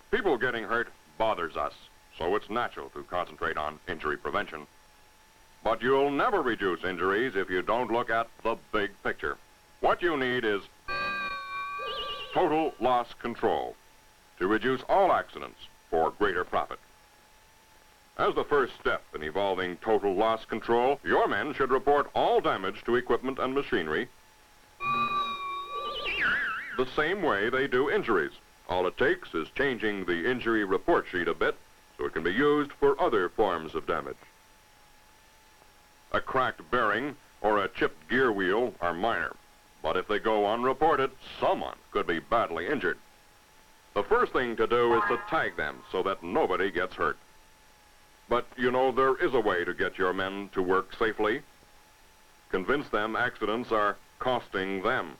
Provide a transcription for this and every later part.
People getting hurt bothers us, so it's natural to concentrate on injury prevention. But you'll never reduce injuries if you don't look at the big picture. What you need is total loss control to reduce all accidents for greater profit. As the first step in evolving total loss control, your men should report all damage to equipment and machinery the same way they do injuries. All it takes is changing the injury report sheet a bit so it can be used for other forms of damage. A cracked bearing or a chipped gear wheel are minor, but if they go unreported, someone could be badly injured. The first thing to do is to tag them so that nobody gets hurt. But you know, there is a way to get your men to work safely. Convince them accidents are costing them.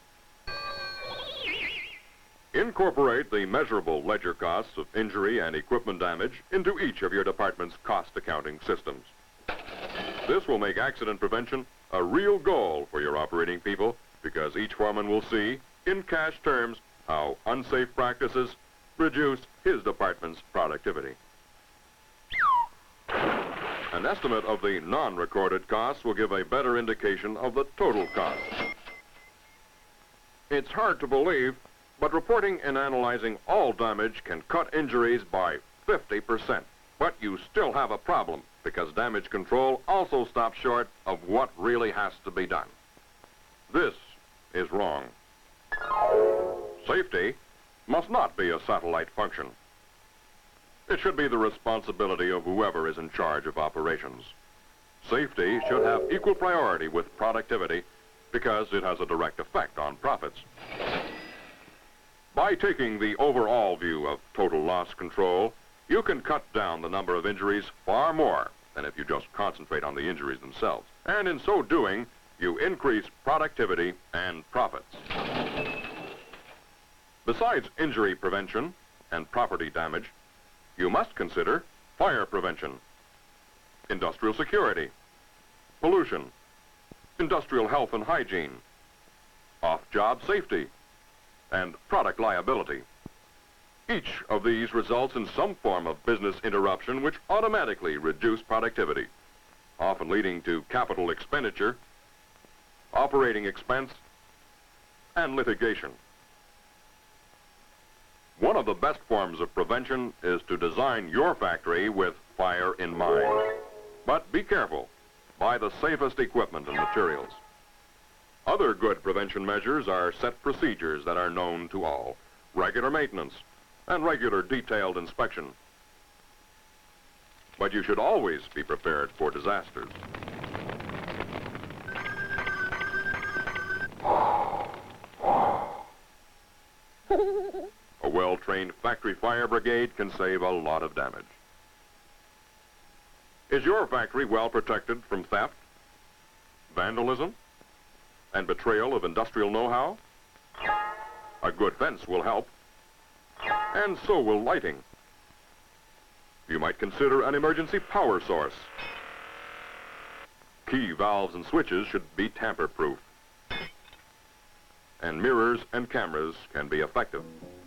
Incorporate the measurable ledger costs of injury and equipment damage into each of your department's cost accounting systems. This will make accident prevention a real goal for your operating people, because each foreman will see, in cash terms, how unsafe practices reduce his department's productivity. An estimate of the non-recorded costs will give a better indication of the total cost. It's hard to believe, but reporting and analyzing all damage can cut injuries by 50%. But you still have a problem, because damage control also stops short of what really has to be done. This is wrong. Safety must not be a satellite function. It should be the responsibility of whoever is in charge of operations. Safety should have equal priority with productivity because it has a direct effect on profits. By taking the overall view of total loss control, you can cut down the number of injuries far more than if you just concentrate on the injuries themselves. And in so doing, you increase productivity and profits. Besides injury prevention and property damage, you must consider fire prevention, industrial security, pollution, industrial health and hygiene, off-job safety, and product liability. Each of these results in some form of business interruption which automatically reduce productivity, often leading to capital expenditure, operating expense, and litigation. One of the best forms of prevention is to design your factory with fire in mind. But be careful. Buy the safest equipment and materials. Other good prevention measures are set procedures that are known to all, regular maintenance, and regular detailed inspection. But you should always be prepared for disasters. A well-trained factory fire brigade can save a lot of damage. Is your factory well protected from theft, vandalism, and betrayal of industrial know-how? A good fence will help, and so will lighting. You might consider an emergency power source. Key valves and switches should be tamper-proof, and mirrors and cameras can be effective.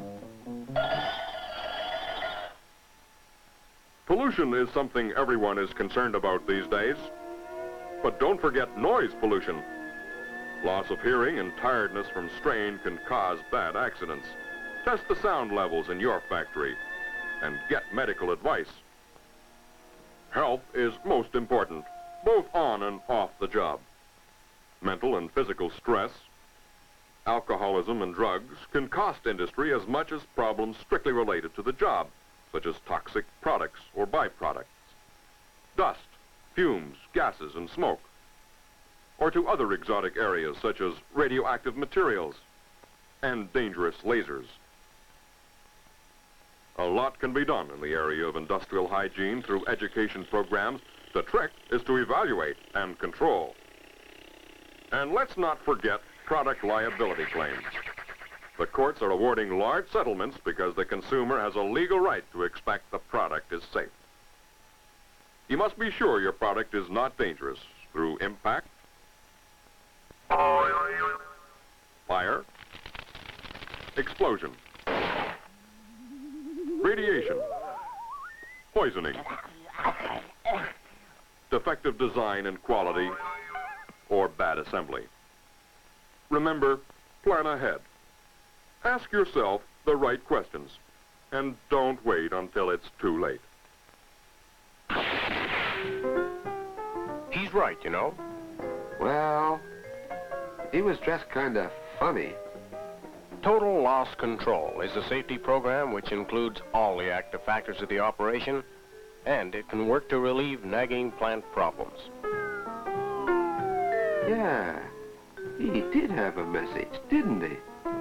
Pollution is something everyone is concerned about these days, but don't forget noise pollution. Loss of hearing and tiredness from strain can cause bad accidents. Test the sound levels in your factory and get medical advice. Health is most important, both on and off the job. Mental and physical stress, alcoholism and drugs can cost industry as much as problems strictly related to the job, such as toxic products or byproducts, dust, fumes, gases, and smoke, or to other exotic areas such as radioactive materials and dangerous lasers. A lot can be done in the area of industrial hygiene through education programs. The trick is to evaluate and control. And let's not forget product liability claims. The courts are awarding large settlements because the consumer has a legal right to expect the product is safe. You must be sure your product is not dangerous through impact, fire, explosion, radiation, poisoning, defective design and quality, or bad assembly. Remember, plan ahead. Ask yourself the right questions, and don't wait until it's too late. He's right, you know. Well, he was dressed kind of funny. Total Loss Control is a safety program which includes all the active factors of the operation, and it can work to relieve nagging plant problems. Yeah, he did have a message, didn't he?